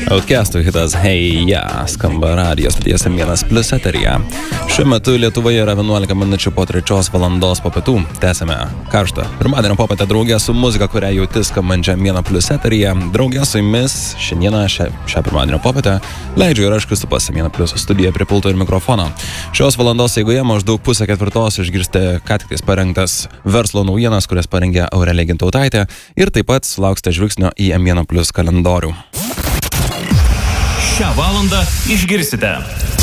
Outcastų hitas Hey Ya skamba radijos stoties M1+ eteryje. Šiuo metu Lietuvoje yra 11 minučių po 3 valandos po pietų. Tęsime karštą pirmadienio popietę draugę su muzika, kurią jauti skambančią M1+ eteryje. Draugė su jumis šiandieną šią pirmadienio popietę leidžiu ir aš Kristupas M1+ studiją prie pulto ir mikrofono. Šios valandos eigoje maždaug 3:30 išgirsite ką tik parengtas verslo naujienas, kurias parengė Aurelija Gintautaitė, ir taip pat sulauksite žvilgsnio į M1+ kalendorių. Šią valandą išgirsite.